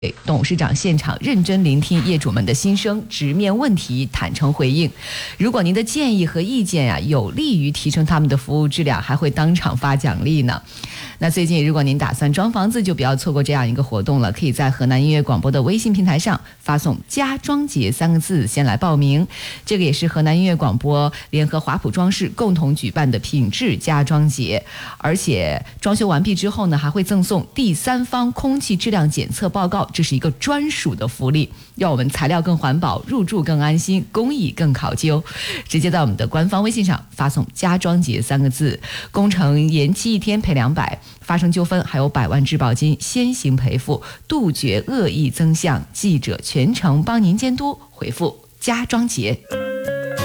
董事长现场认真聆听业主们的心声，直面问题，坦诚回应。如果您的建议和意见有利于提升他们的服务质量，还会当场发奖励呢。那最近如果您打算装房子，就不要错过这样一个活动了，可以在河南音乐广播的微信平台上发送家装节3个字先来报名。这个也是河南音乐广播联合华普装饰共同举办的品质家装节，而且装修完毕之后呢，还会赠送第三方空气质量检测报告，这是一个专属的福利，让我们材料更环保，入住更安心，工艺更考究。直接在我们的官方微信上发送家装节3个字，工程延期1天赔200，发生纠纷还有100万质保金先行赔付，杜绝恶意增项，记者全程帮您监督。回复家装节。